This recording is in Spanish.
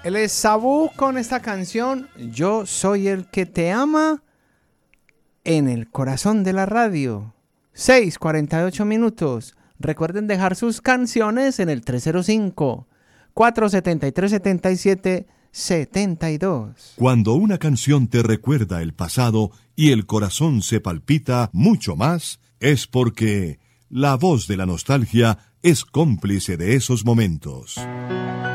Él es Sabú con esta canción Yo soy el que te ama en el corazón de la radio. 6:48 minutos. Recuerden dejar sus canciones en el 305-473-7772. Cuando una canción te recuerda el pasado y el corazón se palpita mucho más, es porque la voz de la nostalgia es cómplice de esos momentos.